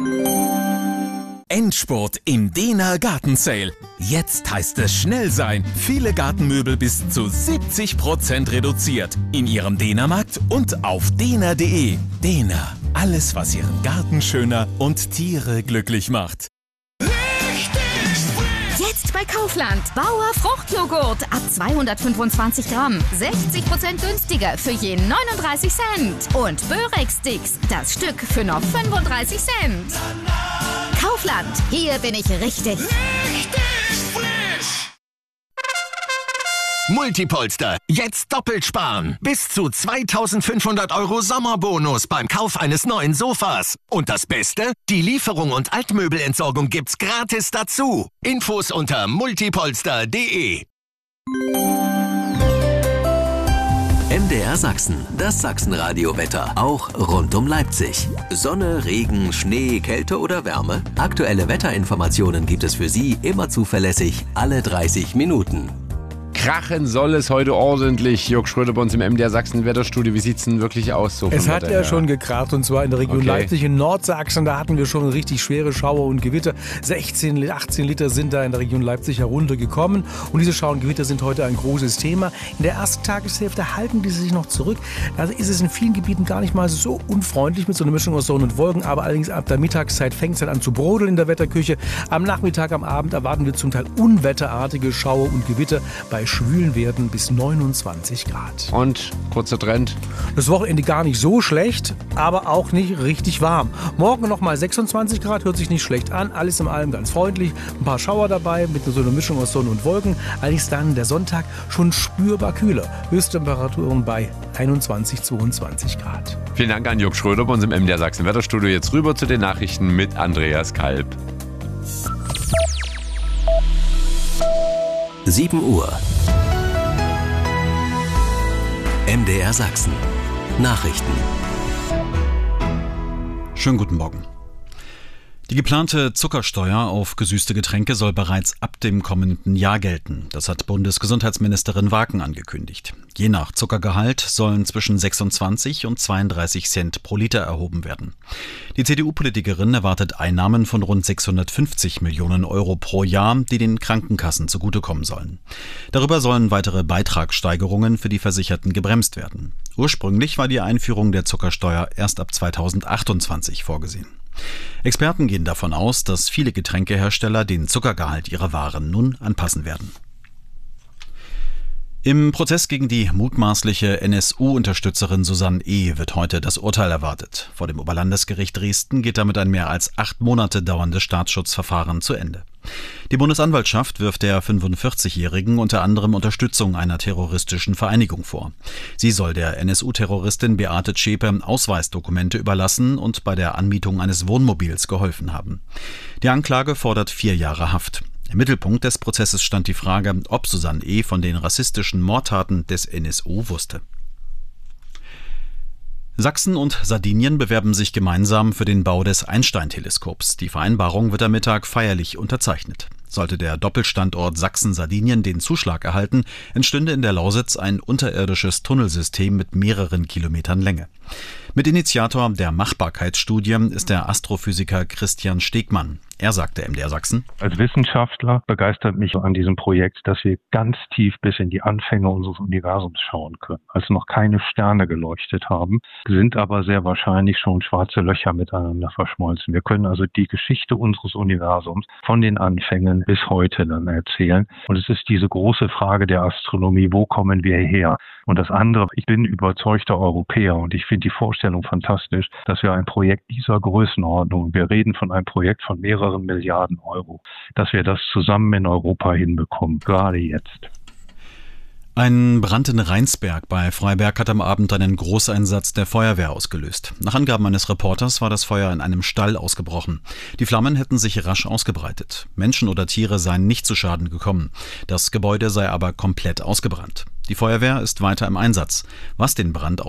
Endspurt im Dehner Gartensale. Jetzt heißt es schnell sein. Viele Gartenmöbel bis zu 70% reduziert. In Ihrem Dehnermarkt und auf dehner.de. Dehner. Alles, was Ihren Garten schöner und Tiere glücklich macht. Jetzt bei Kaufland. Bauer Fruchtjoghurt ab 225 Gramm. 60% günstiger für je 39 Cent. Und Börex-Sticks, das Stück für noch 35 Cent. Kaufland, hier bin ich richtig. Multipolster, jetzt doppelt sparen. Bis zu 2.500 € Sommerbonus beim Kauf eines neuen Sofas. Und das Beste? Die Lieferung und Altmöbelentsorgung gibt's gratis dazu. Infos unter multipolster.de. MDR Sachsen, das Sachsenradio-Wetter, auch rund um Leipzig. Sonne, Regen, Schnee, Kälte oder Wärme? Aktuelle Wetterinformationen gibt es für Sie immer zuverlässig, alle 30 Minuten. Krachen soll es heute ordentlich. Jörg Schröder bei uns im MDR Sachsen Wetterstudio. Wie sieht es denn wirklich aus? So es hat ja schon gekracht, und zwar in der Region Leipzig in Nordsachsen. Da hatten wir schon richtig schwere Schauer und Gewitter. 16, 18 Liter sind da in der Region Leipzig heruntergekommen. Und diese Schauer und Gewitter sind heute ein großes Thema. In der ersten Tageshälfte halten die sich noch zurück. Da ist es in vielen Gebieten gar nicht mal so unfreundlich mit so einer Mischung aus Sonne und Wolken. Aber allerdings ab der Mittagszeit fängt es dann an zu brodeln in der Wetterküche. Am Nachmittag, am Abend erwarten wir zum Teil unwetterartige Schauer und Gewitter bei schwülen Werten bis 29 Grad. Und kurzer Trend. Das Wochenende gar nicht so schlecht, aber auch nicht richtig warm. Morgen noch mal 26 Grad, hört sich nicht schlecht an. Alles in allem ganz freundlich. Ein paar Schauer dabei mit so einer Mischung aus Sonne und Wolken. Allerdings dann der Sonntag schon spürbar kühler. Höchsttemperaturen bei 21, 22 Grad. Vielen Dank an Jörg Schröder bei uns im MDR Sachsen Wetterstudio. Jetzt rüber zu den Nachrichten mit Andreas Kalb. 7 Uhr. MDR Sachsen. Nachrichten. Schönen guten Morgen. Die geplante Zuckersteuer auf gesüßte Getränke soll bereits ab dem kommenden Jahr gelten. Das hat Bundesgesundheitsministerin Wagen angekündigt. Je nach Zuckergehalt sollen zwischen 26 und 32 Cent pro Liter erhoben werden. Die CDU-Politikerin erwartet Einnahmen von rund 650 Millionen € pro Jahr, die den Krankenkassen zugutekommen sollen. Darüber sollen weitere Beitragssteigerungen für die Versicherten gebremst werden. Ursprünglich war die Einführung der Zuckersteuer erst ab 2028 vorgesehen. Experten gehen davon aus, dass viele Getränkehersteller den Zuckergehalt ihrer Waren nun anpassen werden. Im Prozess gegen die mutmaßliche NSU-Unterstützerin Susanne E. wird heute das Urteil erwartet. Vor dem Oberlandesgericht Dresden geht damit ein mehr als 8 Monate dauerndes Staatsschutzverfahren zu Ende. Die Bundesanwaltschaft wirft der 45-Jährigen unter anderem Unterstützung einer terroristischen Vereinigung vor. Sie soll der NSU-Terroristin Beate Zschäpe Ausweisdokumente überlassen und bei der Anmietung eines Wohnmobils geholfen haben. Die Anklage fordert 4 Jahre Haft. Im Mittelpunkt des Prozesses stand die Frage, ob Susanne E. von den rassistischen Mordtaten des NSU wusste. Sachsen und Sardinien bewerben sich gemeinsam für den Bau des Einstein-Teleskops. Die Vereinbarung wird am Mittag feierlich unterzeichnet. Sollte der Doppelstandort Sachsen-Sardinien den Zuschlag erhalten, entstünde in der Lausitz ein unterirdisches Tunnelsystem mit mehreren Kilometern Länge. Mitinitiator der Machbarkeitsstudie ist der Astrophysiker Christian Stegmann. Er sagte MDR Sachsen: Als Wissenschaftler begeistert mich an diesem Projekt, dass wir ganz tief bis in die Anfänge unseres Universums schauen können. Als noch keine Sterne geleuchtet haben, sind aber sehr wahrscheinlich schon schwarze Löcher miteinander verschmolzen. Wir können also die Geschichte unseres Universums von den Anfängen bis heute dann erzählen. Und es ist diese große Frage der Astronomie, wo kommen wir her? Und das andere, ich bin überzeugter Europäer und ich finde die Vorstellung fantastisch, dass wir ein Projekt dieser Größenordnung, wir reden von einem Projekt von mehreren Milliarden Euro, dass wir das zusammen in Europa hinbekommen, gerade jetzt. Ein Brand in Rheinsberg bei Freiberg hat am Abend einen Großeinsatz der Feuerwehr ausgelöst. Nach Angaben eines Reporters war das Feuer in einem Stall ausgebrochen. Die Flammen hätten sich rasch ausgebreitet. Menschen oder Tiere seien nicht zu Schaden gekommen. Das Gebäude sei aber komplett ausgebrannt. Die Feuerwehr ist weiter im Einsatz. Was den Brand